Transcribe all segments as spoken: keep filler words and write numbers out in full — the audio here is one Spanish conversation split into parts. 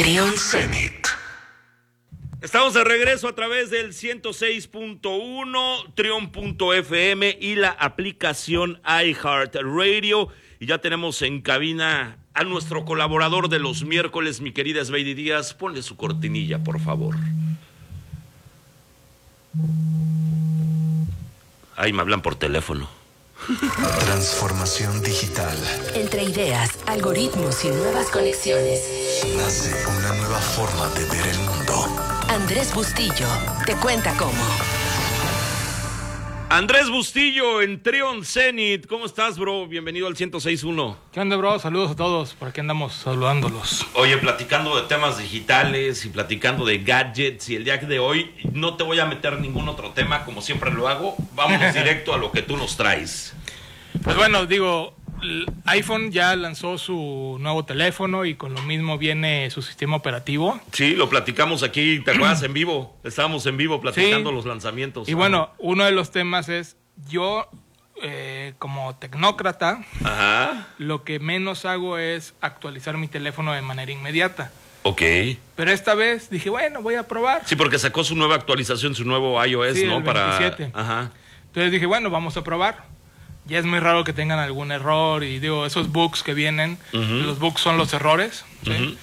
Trión Zenit. Estamos de regreso a través del ciento seis punto uno, trión punto f m y la aplicación iHeartRadio. Y ya tenemos en cabina a nuestro colaborador de los miércoles, mi querida Sveidi Díaz. Ponle su cortinilla, por favor. Ahí me hablan por teléfono. Transformación digital. Entre ideas, algoritmos y nuevas conexiones. Nace una nueva forma de ver el mundo. Andrés Bustillo te cuenta cómo. Andrés Bustillo en Trión Zenit. ¿Cómo estás, bro? Bienvenido al ciento seis punto uno. ¿Qué onda, bro? Saludos a todos. Por aquí andamos saludándolos. Oye, platicando de temas digitales y platicando de gadgets, y el día de hoy no te voy a meter ningún otro tema, como siempre lo hago. Vámonos directo a lo que tú nos traes. Pues bueno, digo, iPhone ya lanzó su nuevo teléfono y con lo mismo viene su sistema operativo. Sí, lo platicamos aquí, ¿te acuerdas? En vivo. Estábamos en vivo platicando sí. los lanzamientos. Y bueno, uno de los temas es, yo eh, como tecnócrata, Ajá. lo que menos hago es actualizar mi teléfono de manera inmediata. Ok. Pero esta vez dije, bueno, voy a probar. Sí, porque sacó su nueva actualización, su nuevo iOS, sí, ¿no? el Para veintisiete. Ajá. Entonces dije, bueno, vamos a probar. Ya es muy raro que tengan algún error y digo, esos bugs que vienen, uh-huh. los bugs son los errores. ¿sí? Uh-huh.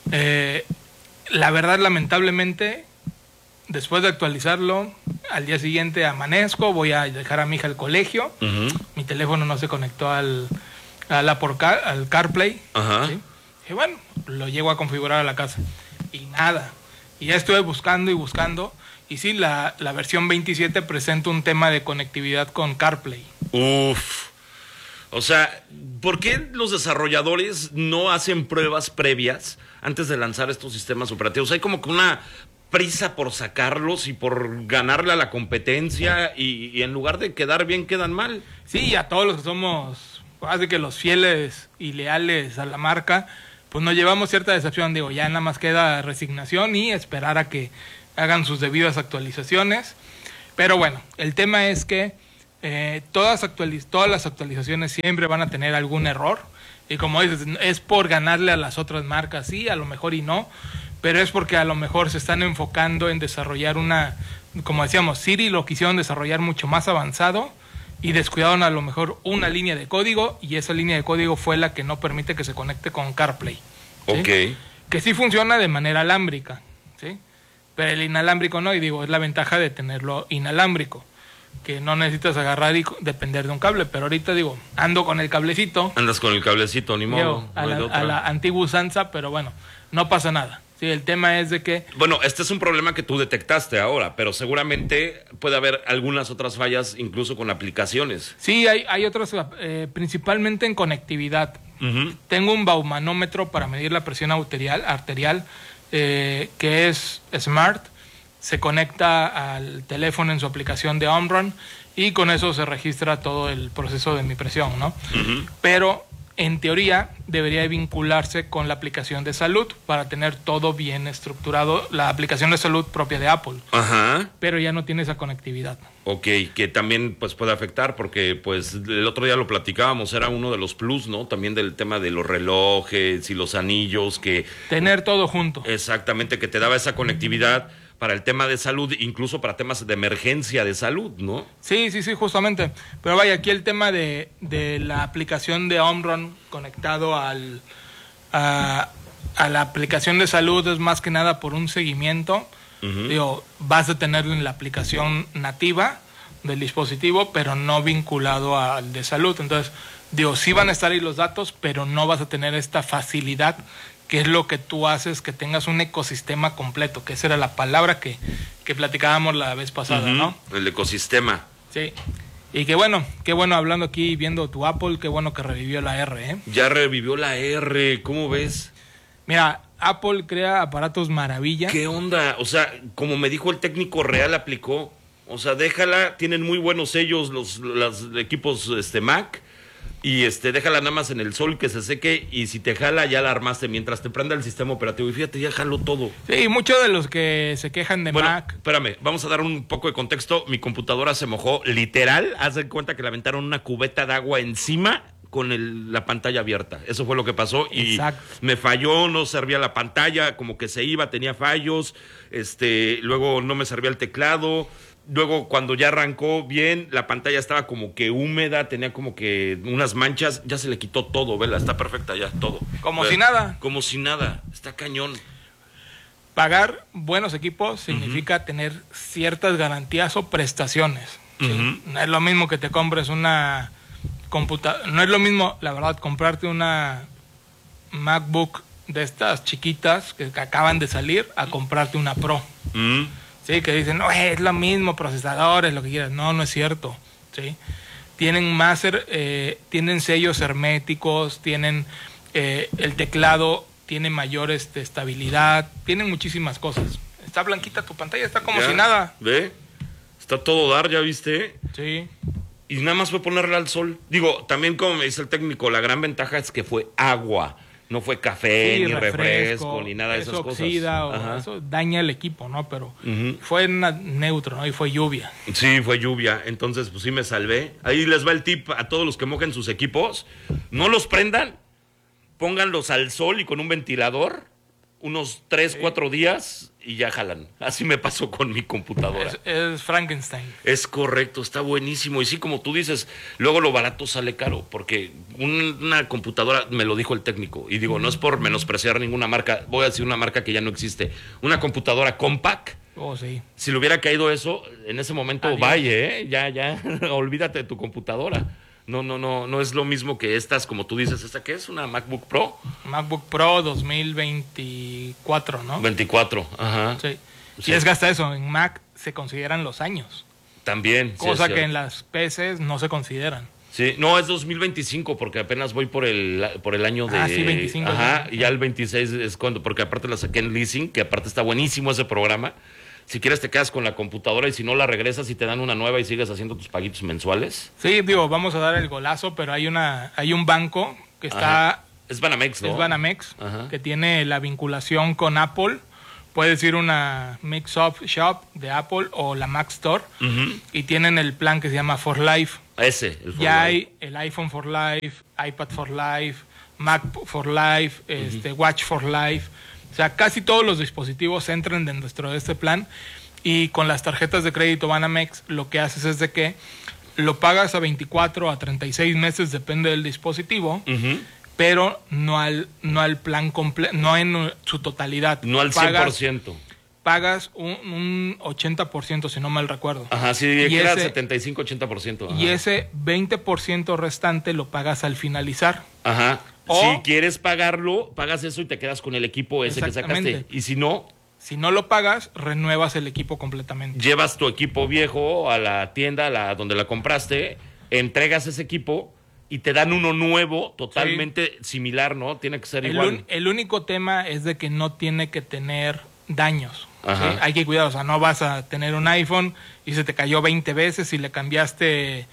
eh, la verdad, lamentablemente, después de actualizarlo, al día siguiente amanezco, voy a dejar a mi hija al colegio, uh-huh. mi teléfono no se conectó al, al, Apple Car, al CarPlay. Uh-huh. ¿sí? Y bueno, lo llego a configurar a la casa y nada. Y ya estuve buscando y buscando. Y sí, la, la versión veintisiete presenta un tema de conectividad con CarPlay. Uf. O sea, ¿por qué los desarrolladores no hacen pruebas previas antes de lanzar estos sistemas operativos? Hay como que una prisa por sacarlos y por ganarle a la competencia y, y en lugar de quedar bien, quedan mal. Sí, a todos los que somos, hace que los fieles y leales a la marca, pues nos llevamos cierta decepción. Digo, ya nada más queda resignación y esperar a que hagan sus debidas actualizaciones. Pero bueno, el tema es que eh, todas, actualiz- todas las actualizaciones siempre van a tener algún error. Y como dices, es por ganarle a las otras marcas, sí, a lo mejor y no. Pero es porque a lo mejor se están enfocando en desarrollar una, como decíamos, Siri lo quisieron desarrollar mucho más avanzado y descuidaron a lo mejor una línea de código y esa línea de código fue la que no permite que se conecte con CarPlay. ¿sí? Ok. Que sí funciona de manera alámbrica, ¿sí? Pero el inalámbrico no, y digo, es la ventaja de tenerlo inalámbrico, que no necesitas agarrar y depender de un cable, pero ahorita digo, ando con el cablecito. Andas con el cablecito, ni modo. Digo, a, no la, a la antigua usanza, pero bueno, no pasa nada. Sí, el tema es de que... Bueno, este es un problema que tú detectaste ahora, pero seguramente puede haber algunas otras fallas, incluso con aplicaciones. Sí, hay, hay otras, eh, principalmente en conectividad. Uh-huh. Tengo un baumanómetro para medir la presión arterial, arterial eh, que es smart, se conecta al teléfono en su aplicación de Omron y con eso se registra todo el proceso de mi presión, ¿no? Uh-huh. Pero en teoría debería vincularse con la aplicación de salud para tener todo bien estructurado, la aplicación de salud propia de Apple. Ajá. Pero ya no tiene esa conectividad. Ok, que también pues puede afectar porque pues el otro día lo platicábamos, era uno de los plus, ¿no? También del tema de los relojes y los anillos que... Tener todo junto. Exactamente, que te daba esa conectividad para el tema de salud, incluso para temas de emergencia de salud, ¿no? Sí, sí, sí, justamente. Pero vaya, aquí el tema de, de la aplicación de Omron conectado al, a, a la aplicación de salud es más que nada por un seguimiento. Uh-huh. Digo, vas a tenerlo en la aplicación nativa del dispositivo, pero no vinculado al de salud. Entonces, digo, sí van a estar ahí los datos, pero no vas a tener esta facilidad que es lo que tú haces, que tengas un ecosistema completo, que esa era la palabra que, que platicábamos la vez pasada, uh-huh. ¿no? El ecosistema. Sí. Y qué bueno, qué bueno hablando aquí, viendo tu Apple, qué bueno que revivió la R, ¿eh? Ya revivió la R, ¿cómo ves? Mira, Apple crea aparatos maravilla. ¿Qué onda? O sea, como me dijo el técnico real, aplicó. O sea, déjala, tienen muy buenos sellos los, los equipos este, Mac. Y este, déjala nada más en el sol que se seque y si te jala ya la armaste mientras te prenda el sistema operativo. Y fíjate, ya jaló todo. Sí, muchos de los que se quejan de bueno, Mac. Espérame, vamos a dar un poco de contexto. Mi computadora se mojó literal. Haz de cuenta que le aventaron una cubeta de agua encima con el, la pantalla abierta. Eso fue lo que pasó y Exacto. me falló, no servía la pantalla, como que se iba, tenía fallos, este, luego no me servía el teclado. Luego, cuando ya arrancó bien, la pantalla estaba como que húmeda, tenía como que unas manchas, ya se le quitó todo, vela, está perfecta ya, todo. Como Ve, si nada. Como si nada, está cañón. Pagar buenos equipos significa uh-huh. tener ciertas garantías o prestaciones. ¿sí? Uh-huh. No es lo mismo que te compres una computadora, no es lo mismo, la verdad, comprarte una MacBook de estas chiquitas que, que acaban de salir a comprarte una Pro. Uh-huh. Sí, que dicen, no, es lo mismo, procesadores, lo que quieras. No, no es cierto. ¿sí? Tienen más, eh, tienen sellos herméticos, tienen eh, el teclado, tiene mayor este, estabilidad, tienen muchísimas cosas. Está blanquita tu pantalla, está como ya, si nada. ¿Ve? Está todo dar, ¿ya viste? Sí. Y nada más fue ponerle al sol. Digo, también como me dice el técnico, la gran ventaja es que fue agua. No fue café, Sí, ni refresco, refresco, ni nada de esas eso cosas. oxida, o Ajá. eso daña el equipo, ¿no? Pero uh-huh. fue una, neutro, ¿no? Y fue lluvia. Sí, fue lluvia. Entonces, pues sí me salvé. Ahí les va el tip a todos los que mojen sus equipos. No los prendan, pónganlos al sol y con un ventilador unos tres, cuatro días y ya jalan. Así me pasó con mi computadora. Es, es Frankenstein. Es correcto, está buenísimo. Y sí, como tú dices, luego lo barato sale caro, porque un, una computadora, me lo dijo el técnico, y digo, no es por menospreciar ninguna marca, voy a decir una marca que ya no existe. Una computadora Compaq, Oh, sí. si le hubiera caído eso, en ese momento, Adiós. vaya, ¿eh? Ya, ya, olvídate de tu computadora. No, no, no, no es lo mismo que estas, como tú dices, ¿esta qué es? ¿Una MacBook Pro? MacBook Pro dos mil veinticuatro, ¿no? veinticuatro, ajá. Sí. Sí. Y es que hasta eso, en Mac se consideran los años, También. sí, cosa es que cierto. en las P Cs no se consideran. Sí, no, es dos mil veinticinco porque apenas voy por el por el año de... Ah, sí, veinticinco. Ajá, y ya el veintiséis es cuando, porque aparte la saqué en leasing, que aparte está buenísimo ese programa. Si quieres te quedas con la computadora y si no la regresas y te dan una nueva y sigues haciendo tus paguitos mensuales. Sí, digo, vamos a dar el golazo, pero hay una hay un banco que está... Ajá. Es Banamex, ¿no? Es Banamex, Ajá. que tiene la vinculación con Apple. Puedes ir a una Mix-Up Shop de Apple o la Mac Store Uh-huh. y tienen el plan que se llama For Life. Ese, el Ya For hay Life. el iPhone for Life, iPad for Life, Mac for Life, este, Watch for Life. O sea, casi todos los dispositivos entran dentro de este plan y con las tarjetas de crédito Banamex lo que haces es de que lo pagas a veinticuatro a treinta y seis meses, depende del dispositivo, Uh-huh. pero no al, no al plan completo, no en su totalidad. No al cien por Pagas, ciento. pagas un, un ochenta por ciento, si no mal recuerdo. Ajá, sí, Y que era ese- setenta y cinco a ochenta por ciento. Ajá. Y ese veinte por ciento restante lo pagas al finalizar. Ajá. O- si quieres pagarlo, pagas eso y te quedas con el equipo ese que sacaste. Exactamente. Y si no, Si no lo pagas, renuevas el equipo completamente. llevas tu equipo viejo a la tienda a la, donde la compraste, entregas ese equipo y te dan uno nuevo, totalmente similar, ¿no? Tiene que ser El, igual. un- el único tema es de que no tiene que tener daños. ¿sí? Ajá. Hay que cuidar, o sea, no vas a tener un iPhone y se te cayó veinte veces y le cambiaste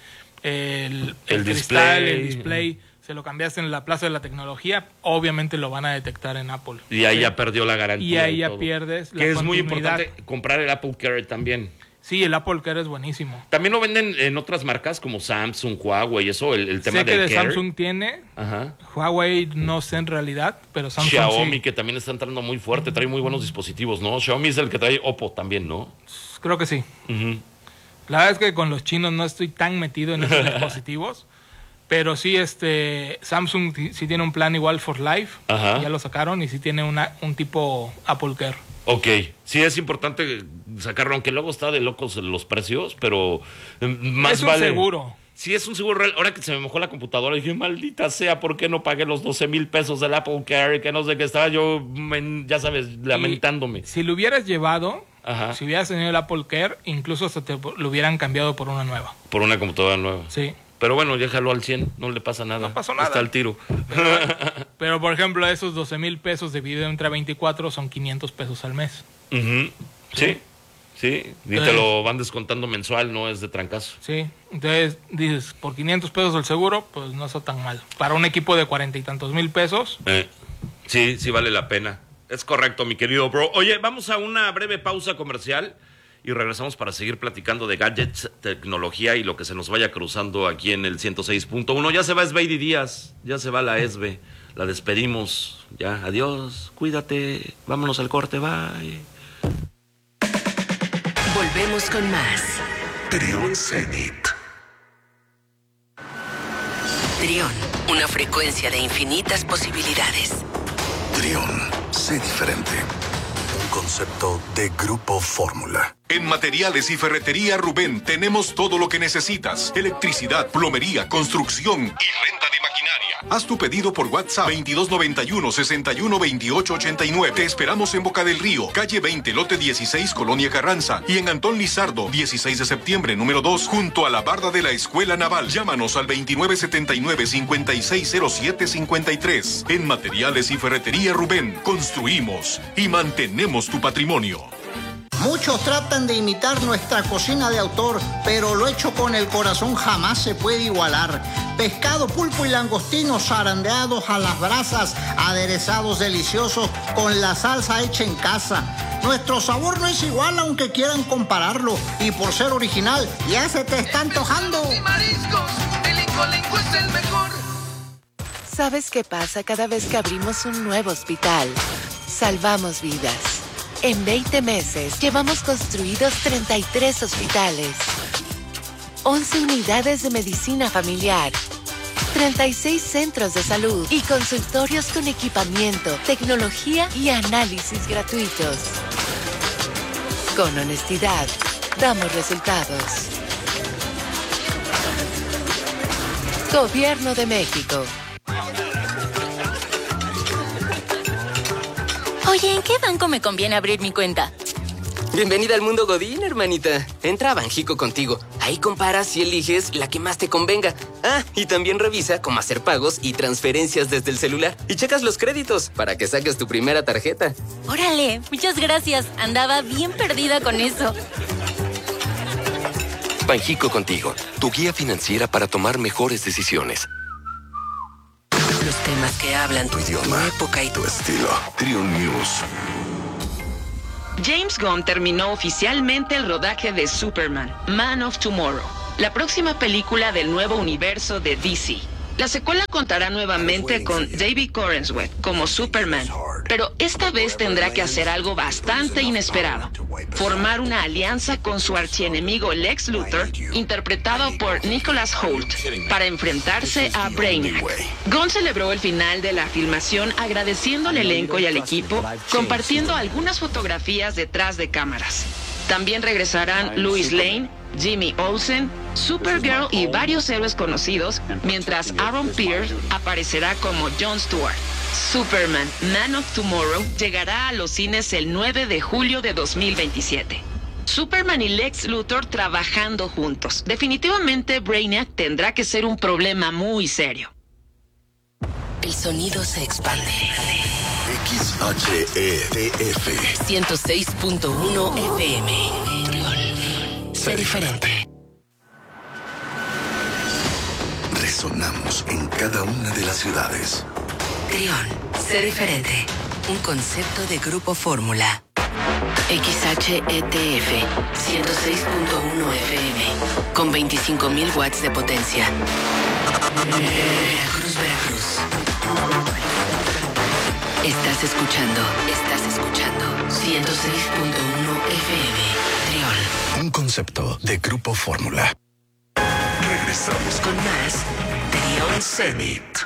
el, el El cristal, display. el display, se lo cambiaste en la Plaza de la Tecnología, obviamente lo van a detectar en Apple. Y ahí ¿sí? ya perdió la garantía. Y ahí ya todo. pierdes la Que es muy continuidad. importante comprar el Apple Care también. Sí, el Apple Care es buenísimo. También lo venden en otras marcas como Samsung, Huawei, eso, el, el tema Sé que del de Care. Samsung tiene, Ajá. Huawei no sé en realidad, pero Samsung Xiaomi, sí. que también está entrando muy fuerte, trae muy buenos dispositivos, ¿no? Xiaomi es el que trae Oppo también, ¿no? Creo que sí. Ujú. La verdad es que con los chinos no estoy tan metido en esos dispositivos, pero sí, este, Samsung sí sí tiene un plan igual for Life, Ajá. ya lo sacaron y sí tiene una, un tipo Apple Care. Ok, sí es importante sacarlo, aunque luego está de locos los precios, pero eh, más es un vale. seguro. Sí, es un seguro real. Ahora que se me mojó la computadora, dije, maldita sea, ¿por qué no pagué los doce mil pesos del Apple Care? Que no sé qué, estaba yo, men- ya sabes, lamentándome. Y si lo hubieras llevado, Ajá. si hubieras tenido el Apple Care, incluso hasta te lo hubieran cambiado por una nueva. Por una computadora nueva. Sí. Pero bueno, déjalo al cien, no le pasa nada. No pasó nada. Está al tiro. Pero, por ejemplo, esos doce mil pesos dividido entre veinticuatro son quinientos pesos al mes. Ujú. Sí, sí. Y te Eh. lo van descontando mensual, no es de trancazo. Sí, entonces dices, por quinientos pesos el seguro, pues no está tan mal. Para un equipo de cuarenta y tantos mil pesos, Eh, sí, sí vale la pena. Es correcto, mi querido bro. Oye, vamos a una breve pausa comercial y regresamos para seguir platicando de gadgets, tecnología y lo que se nos vaya cruzando aquí en el ciento seis punto uno. Ya se va Esbeidi Díaz, ya se va la Esbe, la despedimos, ya, adiós, cuídate, vámonos al corte, bye. Volvemos con más. Trión Zenit. Trión, una frecuencia de infinitas posibilidades. Trión, sé diferente. Un concepto de Grupo Fórmula. En Materiales y Ferretería Rubén tenemos todo lo que necesitas. Electricidad, plomería, construcción y renta de maquinaria. Haz tu pedido por WhatsApp veintidós noventa y uno, sesenta y uno, veintiocho ochenta y nueve. Te esperamos en Boca del Río, calle veinte, lote dieciséis, Colonia Carranza. Y en Antón Lizardo, dieciséis de septiembre, número dos, junto a la barda de la Escuela Naval. Llámanos al veintinueve setenta y nueve, cincuenta y seis cero siete cincuenta y tres. En Materiales y Ferretería Rubén, construimos y mantenemos tu patrimonio. Muchos tratan de imitar nuestra cocina de autor, pero lo hecho con el corazón jamás se puede igualar. Pescado, pulpo y langostinos zarandeados a las brasas, aderezados deliciosos con la salsa hecha en casa. Nuestro sabor no es igual aunque quieran compararlo, y por ser original ya se te está antojando. Y mariscos, el Incolenco es el mejor. ¿Sabes qué pasa cada vez que abrimos un nuevo hospital? Salvamos vidas. En veinte meses llevamos construidos treinta y tres hospitales, once unidades de medicina familiar, treinta y seis centros de salud y consultorios con equipamiento, tecnología y análisis gratuitos. Con honestidad, damos resultados. Gobierno de México. Oye, ¿en qué banco me conviene abrir mi cuenta? Bienvenida al mundo Godín, hermanita. Entra a Banjico Contigo. Ahí comparas y eliges la que más te convenga. Ah, y también revisa cómo hacer pagos y transferencias desde el celular. Y checas los créditos para que saques tu primera tarjeta. Órale, muchas gracias. Andaba bien perdida con eso. Banjico Contigo, tu guía financiera para tomar mejores decisiones. Los temas que hablan tu idioma, época y Tu estilo. Trión News. James Gunn terminó oficialmente el rodaje de Superman, Man of Tomorrow, la próxima película del nuevo universo de D C. La secuela contará nuevamente con David Corenswet como Superman, pero esta vez tendrá que hacer algo bastante inesperado: formar una alianza con su archienemigo Lex Luthor, interpretado por Nicholas Hoult, para enfrentarse a Brainiac. Gunn celebró el final de la filmación agradeciendo al elenco y al equipo, compartiendo algunas fotografías detrás de cámaras. También regresarán Lois Lane, Jimmy Olsen, Supergirl y varios héroes conocidos, mientras Aaron Pierce aparecerá como Jon Stewart. Superman, Man of Tomorrow llegará a los cines el nueve de julio de dos mil veintisiete. Superman y Lex Luthor trabajando juntos. Definitivamente Brainiac tendrá que ser un problema muy serio. El sonido se expande. X H E T F. ciento seis punto uno F M. Sé diferente. Resonamos en cada una de las ciudades. Trión, sé diferente. Un concepto de Grupo Fórmula. X H E T F, ciento seis punto uno F M, con veinticinco mil watts de potencia. Veracruz, Veracruz. Estás escuchando, estás escuchando ciento seis punto uno F M, Trión. Un concepto de Grupo Fórmula. Regresamos Con más Trión Zenit.